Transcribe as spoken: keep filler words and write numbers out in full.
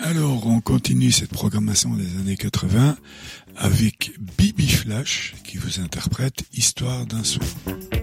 Alors, on continue cette programmation des années quatre-vingts avec Bibi Flash qui vous interprète Histoire d'un soir.